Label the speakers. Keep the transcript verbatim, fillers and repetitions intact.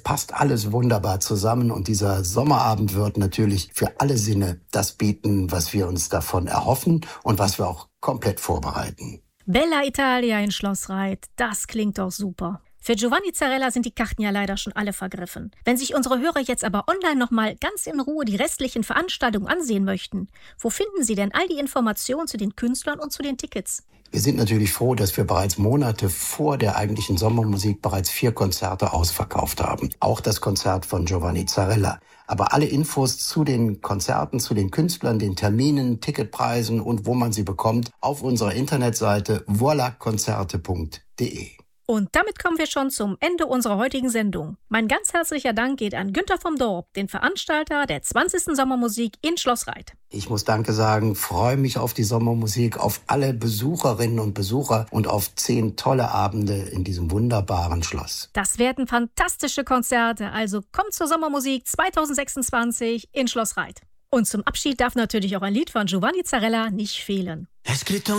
Speaker 1: passt alles wunderbar zusammen und dieser Sommerabend wird natürlich für alle Sinne das bieten, was wir uns davon erhoffen und was wir auch komplett vorbereiten.
Speaker 2: Bella Italia in Schloss Reit, das klingt doch super. Für Giovanni Zarella sind die Karten ja leider schon alle vergriffen. Wenn sich unsere Hörer jetzt aber online nochmal ganz in Ruhe die restlichen Veranstaltungen ansehen möchten, wo finden sie denn all die Informationen zu den Künstlern und zu den Tickets?
Speaker 1: Wir sind natürlich froh, dass wir bereits Monate vor der eigentlichen Sommermusik bereits vier Konzerte ausverkauft haben. Auch das Konzert von Giovanni Zarella. Aber alle Infos zu den Konzerten, zu den Künstlern, den Terminen, Ticketpreisen und wo man sie bekommt, auf unserer Internetseite voila konzerte punkt de.
Speaker 2: Und damit kommen wir schon zum Ende unserer heutigen Sendung. Mein ganz herzlicher Dank geht an Günther vom Dorp, den Veranstalter der zwanzigsten Sommermusik in Schloss Reit.
Speaker 1: Ich muss Danke sagen, freue mich auf die Sommermusik, auf alle Besucherinnen und Besucher und auf zehn tolle Abende in diesem wunderbaren Schloss.
Speaker 2: Das werden fantastische Konzerte, also kommt zur Sommermusik zwanzig sechsundzwanzig in Schloss Reit. Und zum Abschied darf natürlich auch ein Lied von Giovanni Zarella nicht fehlen.